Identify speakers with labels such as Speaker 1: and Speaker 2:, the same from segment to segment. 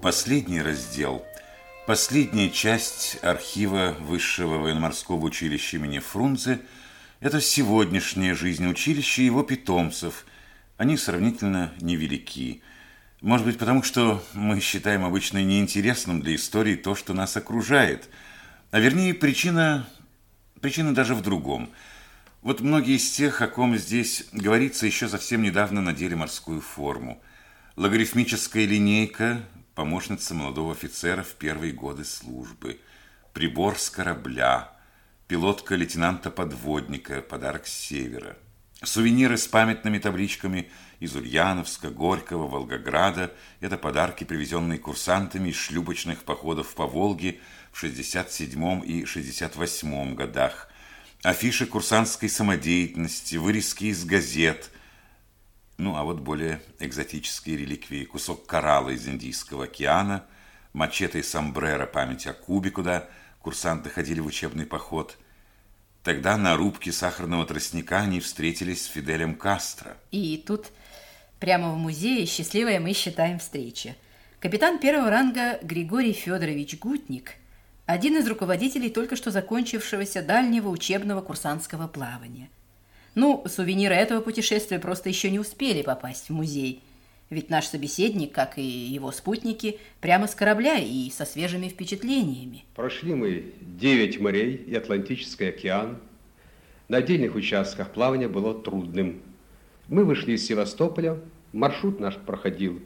Speaker 1: Последний раздел, последняя часть архива Высшего военно-морского училища имени Фрунзе – это сегодняшняя жизнь училища и его питомцев. Они сравнительно невелики. Может быть, потому что мы считаем обычно неинтересным для истории то, что нас окружает. А вернее, причина даже в другом. Вот многие из тех, о ком здесь говорится, еще совсем недавно надели морскую форму. Логарифмическая линейка – помощница молодого офицера в первые годы службы, прибор с корабля, пилотка лейтенанта-подводника, подарок с севера, сувениры с памятными табличками из Ульяновска, Горького, Волгограда – это подарки, привезенные курсантами из шлюпочных походов по Волге в 67 и 68 годах, афиши курсантской самодеятельности, вырезки из газет. Ну, а вот более экзотические реликвии: кусок коралла из Индийского океана, мачете и сомбреро память о Кубе, куда курсанты ходили в учебный поход. Тогда на рубке сахарного тростника они встретились с Фиделем Кастро.
Speaker 2: И тут прямо в музее счастливая мы считаем встреча. Капитан первого ранга Григорий Федорович Гутник – один из руководителей только что закончившегося дальнего учебного курсантского плавания. Ну, сувениры этого путешествия просто еще не успели попасть в музей. Ведь наш собеседник, как и его спутники, прямо с корабля и со свежими впечатлениями.
Speaker 3: Прошли мы 9 морей и Атлантический океан. На отдельных участках плавание было трудным. Мы вышли из Севастополя. Маршрут наш проходил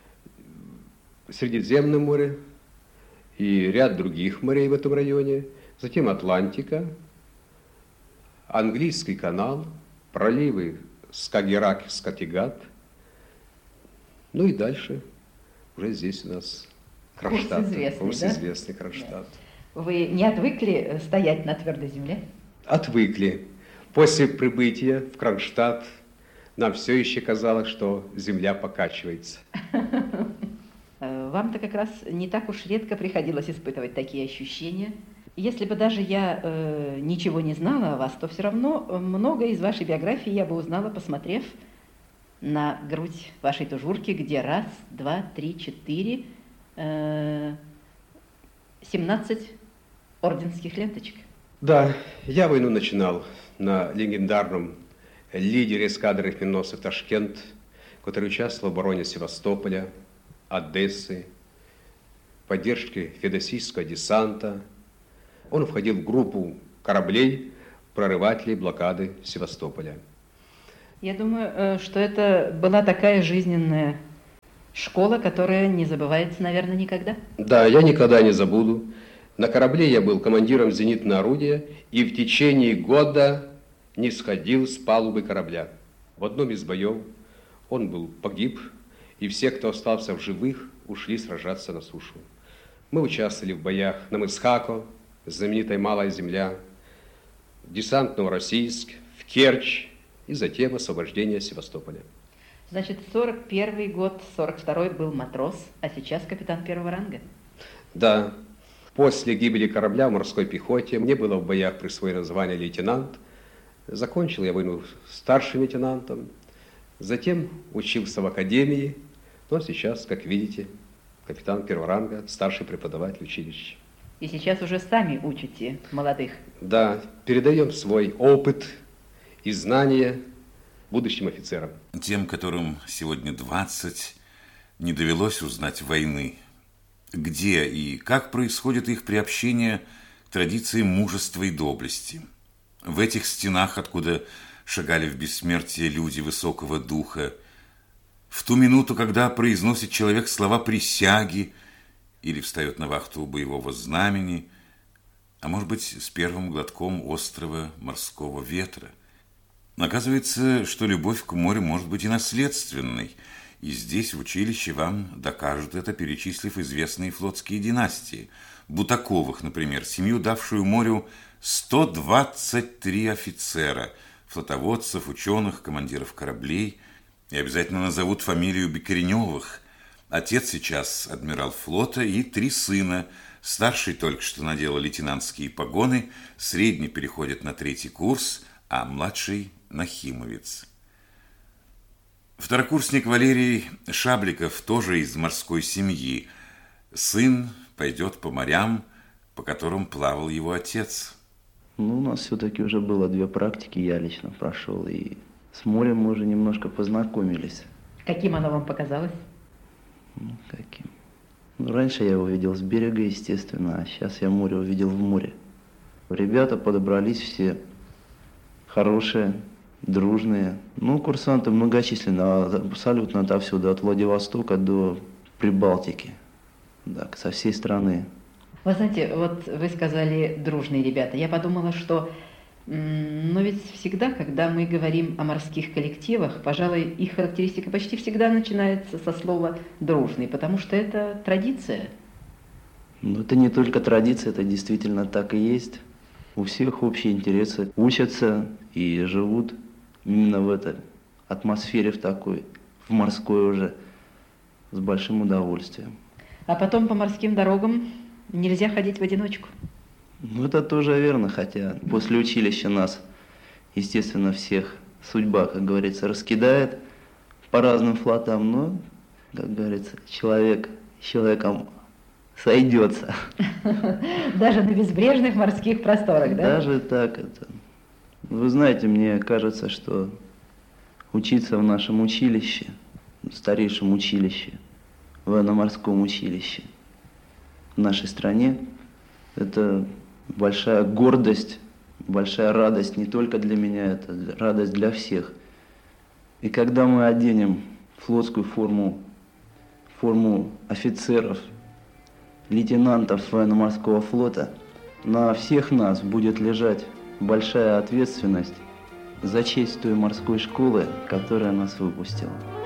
Speaker 3: в Средиземном море и ряд других морей в этом районе. Затем Атлантика, Английский канал, проливы Скагеррак, Скатегат. Ну и дальше уже здесь у нас Кронштадт. Курс известный, да? Кронштадт.
Speaker 2: Да. Вы не отвыкли стоять на твердой земле?
Speaker 3: Отвыкли. После прибытия в Кронштадт нам все еще казалось, что земля покачивается.
Speaker 2: Вам-то как раз не так уж редко приходилось испытывать такие ощущения. Если бы даже я ничего не знала о вас, то все равно многое из вашей биографии я бы узнала, посмотрев на грудь вашей тужурки, где 1, 2, 3, 4, 17 орденских ленточек.
Speaker 3: Да, я войну начинал на легендарном лидере эскадры миноносцев «Ташкент», который участвовал в обороне Севастополя, Одессы, поддержке феодосийского десанта. Он входил в группу кораблей, прорывателей блокады Севастополя.
Speaker 2: Я думаю, что это была такая жизненная школа, которая не забывается, наверное, никогда.
Speaker 3: Да, я никогда не забуду. На корабле я был командиром зенитного орудия и в течение года не сходил с палубы корабля. В одном из боев он был погиб, и все, кто остался в живых, ушли сражаться на сушу. Мы участвовали в боях на мыс Хако, знаменитой Малая Земля, десант Новороссийск, в Керчь и затем освобождение Севастополя.
Speaker 2: Значит, 41 год, 42-й был матрос, а сейчас капитан первого ранга?
Speaker 3: Да. После гибели корабля в морской пехоте мне было в боях присвоено звание лейтенант. Закончил я войну старшим лейтенантом. Затем учился в академии. Но сейчас, как видите, капитан первого ранга, старший преподаватель училища.
Speaker 2: И сейчас уже сами учите молодых.
Speaker 3: Да, передаем свой опыт и знания будущим офицерам.
Speaker 1: Тем, которым сегодня 20, не довелось узнать войны. Где и как происходит их приобщение к традиции мужества и доблести. В этих стенах, откуда шагали в бессмертие люди высокого духа, в ту минуту, когда произносит человек слова присяги или встает на вахту у боевого знамени, а может быть, с первым глотком острого морского ветра. Оказывается, что любовь к морю может быть и наследственной, и здесь, в училище, вам докажут это, перечислив известные флотские династии. Бутаковых, например, семью, давшую морю 123 офицера, флотоводцев, ученых, командиров кораблей, и обязательно назовут фамилию Бекареневых. Отец сейчас адмирал флота и 3 сына. Старший только что надел лейтенантские погоны, средний переходит на 3-й курс, а младший на химовец. Второкурсник Валерий Шабликов тоже из морской семьи. Сын пойдет по морям, по которым плавал его отец.
Speaker 4: Ну, у нас все-таки уже было 2 практики, я лично прошел, и с морем мы уже немножко познакомились.
Speaker 2: Каким оно вам показалось?
Speaker 4: Ну, каким? Ну, раньше я его видел с берега, естественно, а сейчас я море увидел в море. Ребята подобрались все хорошие, дружные. Ну, курсанты многочисленные, абсолютно отовсюду, от Владивостока до Прибалтики, да, со всей страны.
Speaker 2: Вы знаете, вот вы сказали «дружные ребята». Я подумала, что, но ведь всегда, когда мы говорим о морских коллективах, пожалуй, их характеристика почти всегда начинается со слова «дружный», потому что это традиция.
Speaker 4: Ну, это не только традиция, это действительно так и есть. У всех общие интересы, учатся и живут именно в этой атмосфере, в такой, в морской уже, с большим удовольствием.
Speaker 2: А потом по морским дорогам нельзя ходить в одиночку.
Speaker 4: Ну, это тоже верно, хотя после училища нас, естественно, всех судьба, как говорится, раскидает по разным флотам, но, как говорится, человек человеком сойдется.
Speaker 2: Даже на безбрежных морских просторах, да?
Speaker 4: Даже так это. Вы знаете, мне кажется, что учиться в нашем училище, в старейшем училище, военно-морском училище в нашей стране, это большая гордость, большая радость не только для меня, это радость для всех. И когда мы оденем флотскую форму офицеров, лейтенантов военно-морского флота, на всех нас будет лежать большая ответственность за честь той морской школы, которая нас выпустила.